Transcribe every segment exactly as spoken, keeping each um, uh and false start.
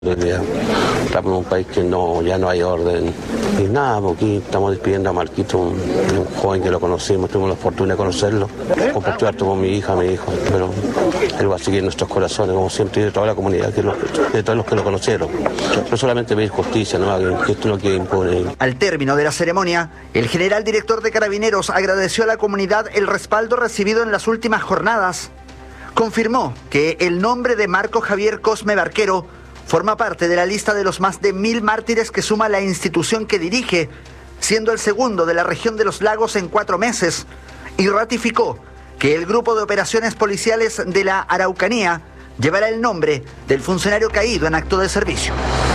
Estamos en un país que no, ya no hay orden y nada, porque aquí estamos despidiendo a Marquito, un, un joven que lo conocimos, tuvimos la fortuna de conocerlo, compartió harto con mi hija, mi hijo, pero él va a seguir en nuestros corazones, como siempre, y de toda la comunidad, que lo, de todos los que lo conocieron. No solamente pedir justicia, ¿no? Que esto no quede impune. Al término de la ceremonia, el general director de Carabineros agradeció a la comunidad el respaldo recibido en las últimas jornadas. Confirmó que el nombre de Marco Javier Cosme Barquero forma parte de la lista de los más de mil mártires que suma la institución que dirige, siendo el segundo de la región de los lagos en cuatro meses, y ratificó que el grupo de operaciones policiales de la Araucanía llevará el nombre del funcionario caído en acto de servicio.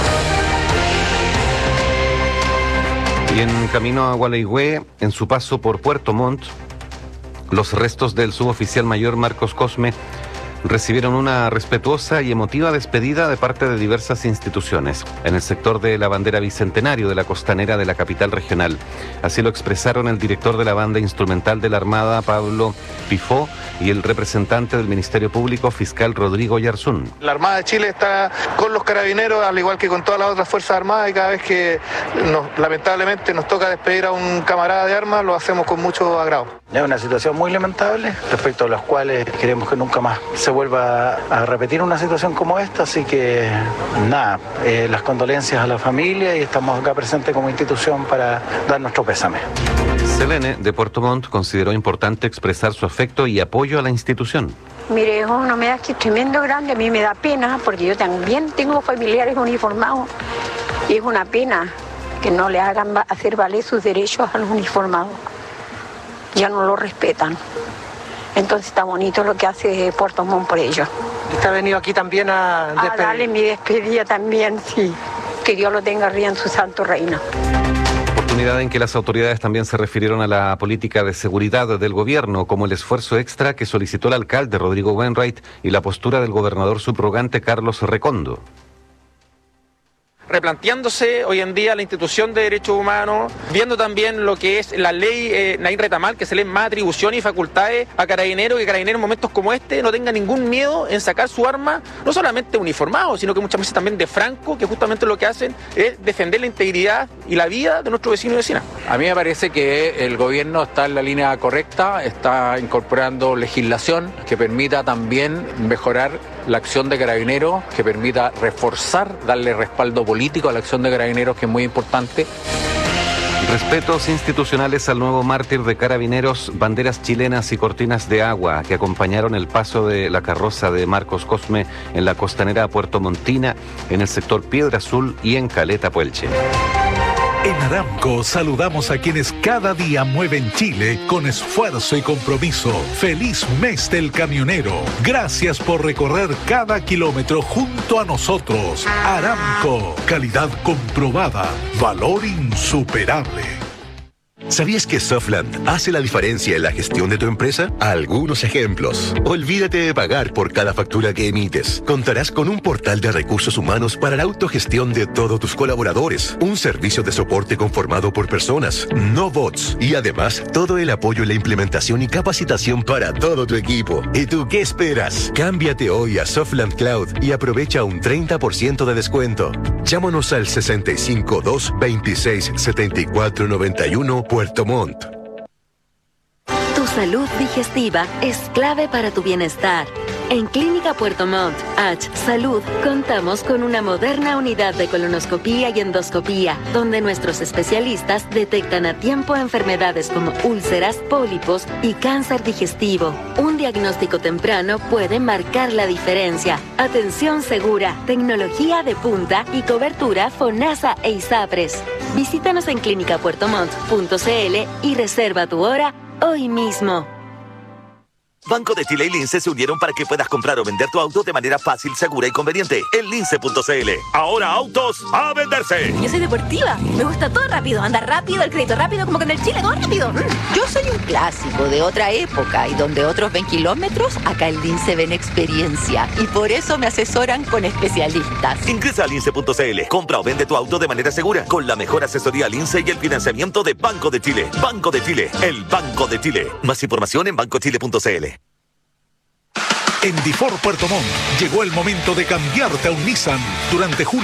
Y en camino a Gualeguay, en su paso por Puerto Montt, los restos del suboficial mayor Marcos Cosme recibieron una respetuosa y emotiva despedida de parte de diversas instituciones en el sector de la bandera bicentenario de la costanera de la capital regional. Así lo expresaron el director de la banda instrumental de la Armada, Pablo Pifó, y el representante del Ministerio Público, fiscal Rodrigo Yarzún. La Armada de Chile está con los carabineros, al igual que con todas las otras fuerzas armadas, y cada vez que nos, lamentablemente nos toca despedir a un camarada de armas, lo hacemos con mucho agrado. Es una situación muy lamentable, respecto a las cuales queremos que nunca más se vuelva a repetir una situación como esta, así que nada, eh, las condolencias a la familia, y estamos acá presentes como institución para dar nuestro pésame. Selene de Puerto Montt consideró importante expresar su afecto y apoyo a la institución. Mire, es una humedad que es tremendo grande, a mí me da pena porque yo también tengo familiares uniformados y es una pena que no le hagan hacer valer sus derechos a los uniformados. Ya no lo respetan. Entonces está bonito lo que hace Puerto Montt por ellos. ¿Usted ha venido aquí también a despedir? A darle mi despedida también, sí. Que Dios lo tenga arriba en su santo reino. Oportunidad en que las autoridades también se refirieron a la política de seguridad del gobierno, como el esfuerzo extra que solicitó el alcalde Rodrigo Wainwright y la postura del gobernador subrogante Carlos Recondo. Replanteándose hoy en día la institución de derechos humanos, viendo también lo que es la ley eh, Naín Retamal, que se le den más atribuciones y facultades a Carabineros, que Carabineros en momentos como este no tenga ningún miedo en sacar su arma, no solamente uniformado, sino que muchas veces también de franco, que justamente lo que hacen es defender la integridad y la vida de nuestros vecinos y vecinas. A mí me parece que el gobierno está en la línea correcta, está incorporando legislación que permita también mejorar la acción de Carabineros, que permita reforzar, darle respaldo político a la acción de Carabineros, que es muy importante. Respetos institucionales al nuevo mártir de Carabineros, banderas chilenas y cortinas de agua que acompañaron el paso de la carroza de Marcos Cosme en la costanera puertomontina, en el sector Piedra Azul y en Caleta Puelche. En Aramco saludamos a quienes cada día mueven Chile con esfuerzo y compromiso. ¡Feliz mes del camionero! Gracias por recorrer cada kilómetro junto a nosotros. Aramco, calidad comprobada, valor insuperable. ¿Sabías que Softland hace la diferencia en la gestión de tu empresa? Algunos ejemplos. Olvídate de pagar por cada factura que emites. Contarás con un portal de recursos humanos para la autogestión de todos tus colaboradores. Un servicio de soporte conformado por personas, no bots. Y además, todo el apoyo en la implementación y capacitación para todo tu equipo. ¿Y tú qué esperas? Cámbiate hoy a Softland Cloud y aprovecha un treinta por ciento de descuento. Llámanos al sesenta y cinco, dos, veintiséis, setenta y cuatro, noventa y uno Puerto Montt. Tu salud digestiva es clave para tu bienestar. En Clínica Puerto Montt, H Salud, contamos con una moderna unidad de colonoscopía y endoscopía, donde nuestros especialistas detectan a tiempo enfermedades como úlceras, pólipos y cáncer digestivo. Un diagnóstico temprano puede marcar la diferencia. Atención segura, tecnología de punta y cobertura FONASA e ISAPRES. Visítanos en clínica puerto montt punto c l y reserva tu hora hoy mismo. Banco de Chile y Lince se unieron para que puedas comprar o vender tu auto de manera fácil, segura y conveniente en lince punto c l. Ahora autos a venderse. Yo soy deportiva, me gusta todo rápido, andar rápido, el crédito rápido, como que en el Chile todo rápido. Yo soy un clásico de otra época y donde otros ven kilómetros, acá en Lince ven experiencia y por eso me asesoran con especialistas. Ingresa a lince punto c l, compra o vende tu auto de manera segura con la mejor asesoría Lince y el financiamiento de Banco de Chile. Banco de Chile, el Banco de Chile. Más información en banco chile punto c l. En Difor Puerto Montt llegó el momento de cambiarte a un Nissan. Durante julio